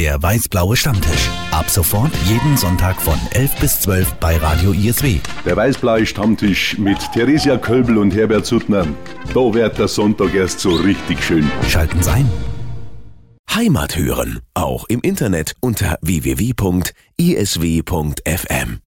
Der weiß-blaue Stammtisch. Ab sofort jeden Sonntag von 11 bis 12 bei Radio ISW. Der weiß-blaue Stammtisch mit Theresia Kölbl und Herbert Suttner. Da wird der Sonntag erst so richtig schön. Schalten Sie ein. Heimat hören, auch im Internet unter www.isw.fm.